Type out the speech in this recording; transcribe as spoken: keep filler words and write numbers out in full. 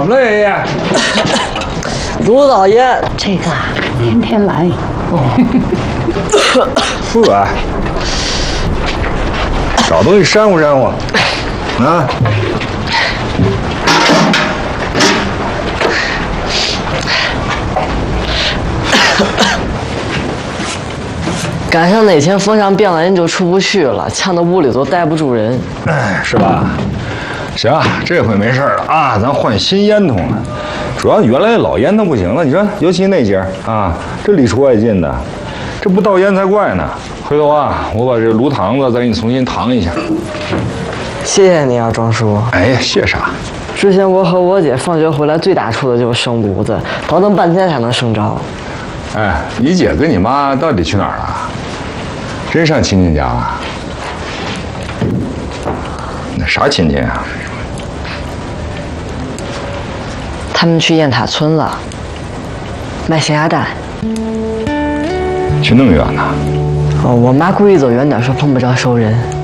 怎么了，爷爷？ 卢老爷，这个啊， 天天来。 呵，找东西煽乎煽乎，啊！ 赶上哪天风向变了，人就出不去了，呛得屋里都待不住人。 哎，是吧？行，这回没事了啊，咱换新烟筒了。主要原来老烟筒不行了，你说，尤其那节啊，这里出外进的，这不倒烟才怪呢。回头啊，我把这炉膛子再给你重新膛一下。 谢谢你啊，庄叔。 哎呀，谢啥？ 之前我和我姐放学回来最大出的就是生炉子，倒腾半天才能生着。 哎，你姐跟你妈到底去哪儿了？真上亲戚家了？那啥亲戚啊？ 他们去雁塔村了，卖咸鸭蛋。 去那么远呢？ 哦，我妈故意走远点，说碰不着熟人。